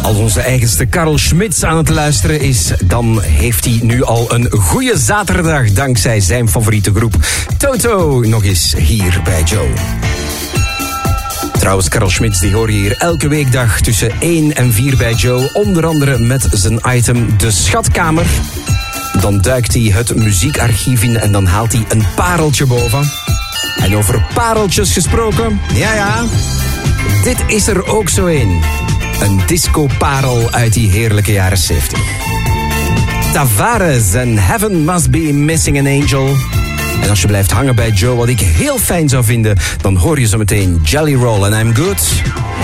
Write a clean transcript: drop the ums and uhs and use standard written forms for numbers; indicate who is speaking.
Speaker 1: Als onze eigenste Carl Schmitz aan het luisteren is, dan heeft hij nu al een goede zaterdag dankzij zijn favoriete groep Toto nog eens hier bij Joe. Trouwens, Carl Schmitz die hoor je hier elke weekdag tussen 1 en 4 bij Joe. Onder andere met zijn item De Schatkamer. Dan duikt hij het muziekarchief in en dan haalt hij een pareltje boven. En over pareltjes gesproken, ja, dit is er ook zo een. Een disco-parel uit die heerlijke jaren 70. Tavares en Heaven Must Be Missing an Angel. En als je blijft hangen bij Joe, wat ik heel fijn zou vinden, dan hoor je zo meteen Jelly Roll and I'm Good.